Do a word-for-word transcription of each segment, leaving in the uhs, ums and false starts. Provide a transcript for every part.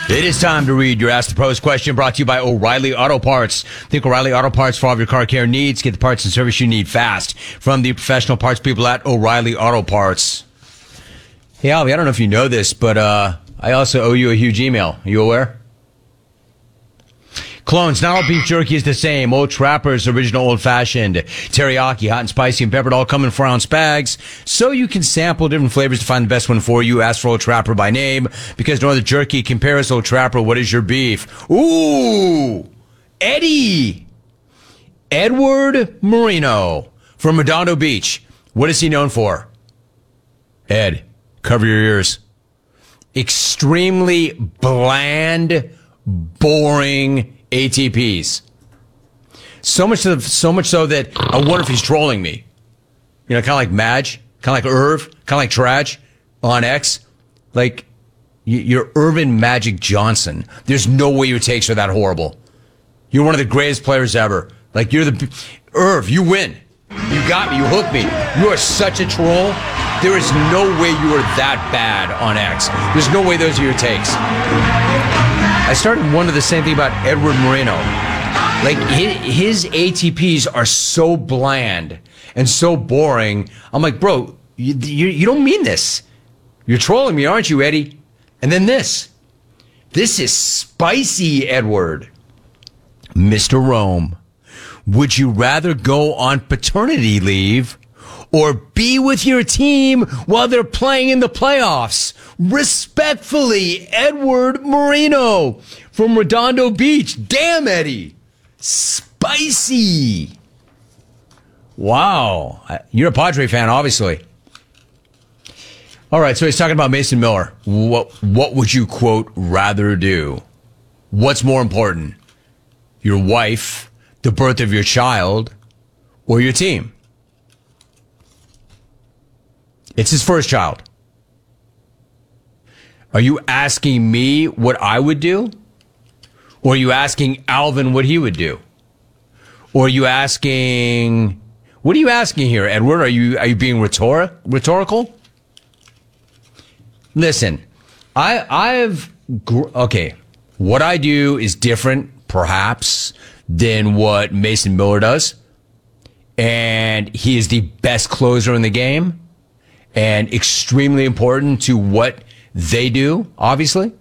It is time to read your Ask the Pros question, brought to you by O'Reilly Auto Parts. Think O'Reilly Auto Parts for all of your car care needs. Get the parts and service you need fast from the professional parts people at O'Reilly Auto Parts. Hey, Albie, I don't know if you know this, but uh, I also owe you a huge email. Are you aware? Clones, not all beef jerky is the same. Old Trapper's original old-fashioned, teriyaki, hot and spicy, and peppered, all come in four-ounce bags, so you can sample different flavors to find the best one for you. Ask for Old Trapper by name, because no other jerky compares. Old Trapper, what is your beef? Ooh! Eddie! Edward Marino from Redondo Beach. What is he known for? Ed, cover your ears. Extremely bland, boring A T Ps. So much so, so much so that I wonder if he's trolling me. You know, kind of like Madge, kind of like Irv, kind of like Traj on X. Like, you're Irvin Magic Johnson. There's no way your takes are that horrible. You're one of the greatest players ever. Like, you're the... Irv, you win. You got me. You hooked me. You are such a troll. There is no way you are that bad on X. There's no way those are your takes. I started to wonder the same thing about Edward Moreno. Like, his, his A T Ps are so bland and so boring. I'm like, bro, you, you, you don't mean this. You're trolling me, aren't you, Eddie? And then this. This is spicy, Edward. Mister Rome, would you rather go on paternity leave or be with your team while they're playing in the playoffs? Respectfully, Edward Marino from Redondo Beach. Damn, Eddie. Spicy. Wow. You're a Padre fan, obviously. All right, so he's talking about Mason Miller. What, what would you, quote, rather do? What's more important? Your wife, the birth of your child, or your team? It's his first child. Are you asking me what I would do? Or are you asking Alvin what he would do? Or are you asking... What are you asking here, Edward? Are you are you being rhetoric, rhetorical? Listen, I, I've... Okay, what I do is different, perhaps, than what Mason Miller does. And he is the best closer in the game. And extremely important to what they do, obviously.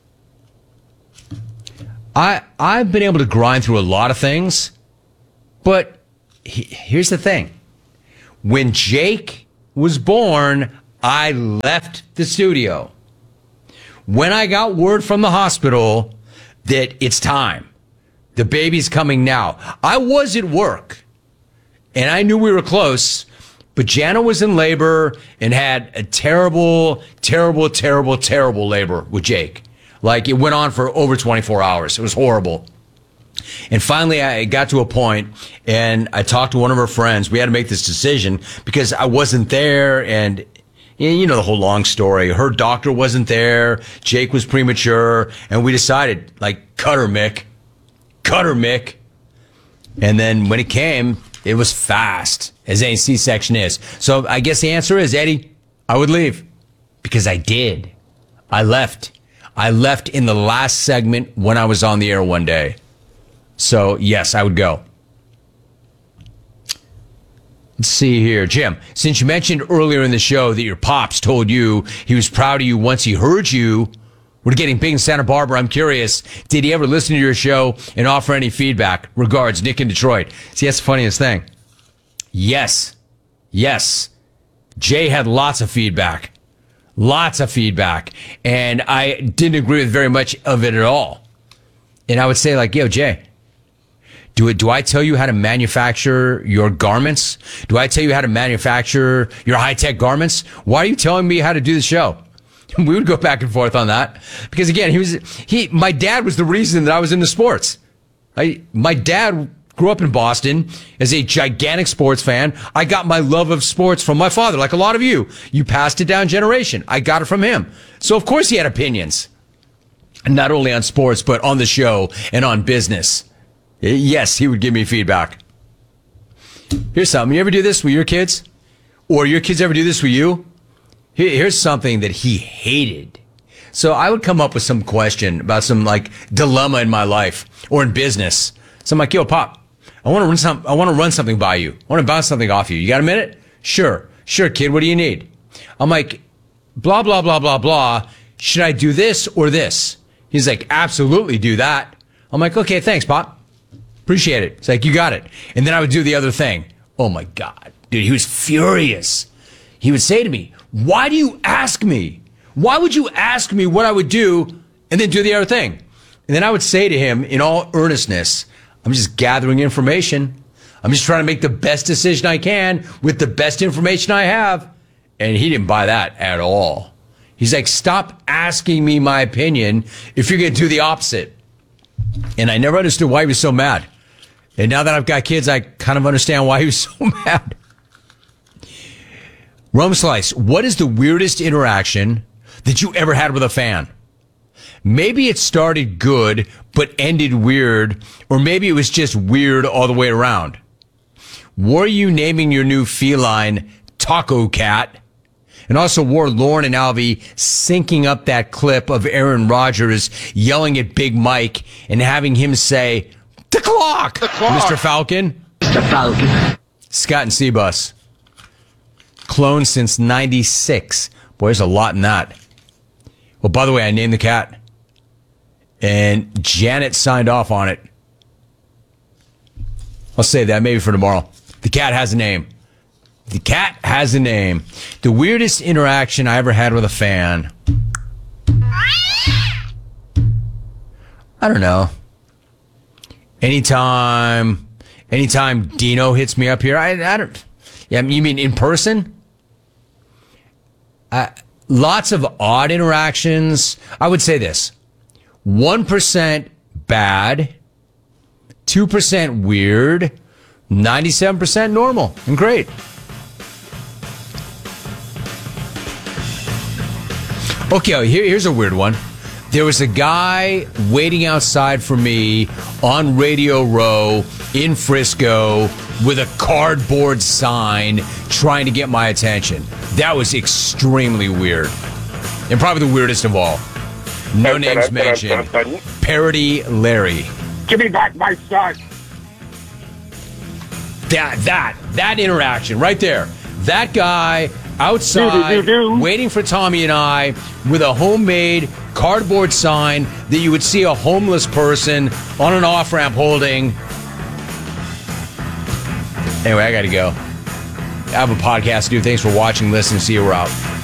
I, I've been able to grind through a lot of things, but he, here's the thing. When Jake was born, I left the studio. When I got word from the hospital that it's time, the baby's coming now, I was at work, and I knew we were close. But Jana was in labor and had a terrible, terrible, terrible, terrible labor with Jake. Like, it went on for over twenty-four hours. It was horrible. And finally, I got to a point, and I talked to one of her friends. We had to make this decision because I wasn't there, and you know the whole long story. Her doctor wasn't there. Jake was premature, and we decided, like, cut her, Mick. Cut her, Mick. And then when it came, it was fast, as any C-section is. So I guess the answer is, Eddie, I would leave. Because I did. I left. I left in the last segment when I was on the air one day. So, yes, I would go. Let's see here. Jim, since you mentioned earlier in the show that your pops told you he was proud of you once he heard you were getting big in Santa Barbara, I'm curious, did he ever listen to your show and offer any feedback? Regards, Nick in Detroit. See, that's the funniest thing. Yes. Yes. Jay had lots of feedback. Lots of feedback. And I didn't agree with very much of it at all. And I would say, like, yo, Jay, do it, do I tell you how to manufacture your garments? Do I tell you how to manufacture your high-tech garments? Why are you telling me how to do the show? We would go back and forth on that. Because, again, he was he. my dad was the reason that I was into sports. I, my dad grew up in Boston as a gigantic sports fan. I got my love of sports from my father, like a lot of you. You passed it down generation. I got it from him. So, of course, he had opinions. Not only on sports, but on the show and on business. Yes, he would give me feedback. Here's something. You ever do this with your kids? Or your kids ever do this with you? Here's something that he hated. So I would come up with some question about some like dilemma in my life or in business. So I'm like, yo, Pop, I want to run some, I want to run something by you. I want to bounce something off you. You got a minute? Sure. Sure, kid. What do you need? I'm like, blah, blah, blah, blah, blah. Should I do this or this? He's like, absolutely do that. I'm like, okay, thanks, Pop. Appreciate it. It's like, you got it. And then I would do the other thing. Oh my God. Dude, he was furious. He would say to me, why do you ask me? Why would you ask me what I would do and then do the other thing? And then I would say to him in all earnestness, I'm just gathering information. I'm just trying to make the best decision I can with the best information I have. And he didn't buy that at all. He's like, stop asking me my opinion if you're going to do the opposite. And I never understood why he was so mad. And now that I've got kids, I kind of understand why he was so mad. Rum Slice, what is the weirdest interaction that you ever had with a fan? Maybe it started good, but ended weird, or maybe it was just weird all the way around. Were you naming your new feline Taco Cat? And also, were Lauren and Alvy syncing up that clip of Aaron Rodgers yelling at Big Mike and having him say, the clock, the clock. Mister Falcon? Mister Falcon. Scott and Seabus. Cloned since ninety-six. Boy, there's a lot in that. Well, by the way, I named the cat. And Janet signed off on it. I'll save that maybe for tomorrow. The cat has a name. The cat has a name. The weirdest interaction I ever had with a fan. I don't know. Anytime, anytime Dino hits me up here, I, I don't. Yeah, you mean in person? Uh, lots of odd interactions. I would say this: one percent bad, two percent weird, ninety-seven percent normal and great. Okay, here, here's a weird one. There was a guy waiting outside for me on Radio Row in Frisco with a cardboard sign trying to get my attention. That was extremely weird. And probably the weirdest of all. No names mentioned. Parody Larry. Give me back my son. That, that, that interaction right there. That guy outside do, do, do, do. waiting for Tommy and I with a homemade cardboard sign that you would see a homeless person on an off-ramp holding. Anyway, I got to go. I have a podcast to do. Thanks for watching, listening. See you. We're out.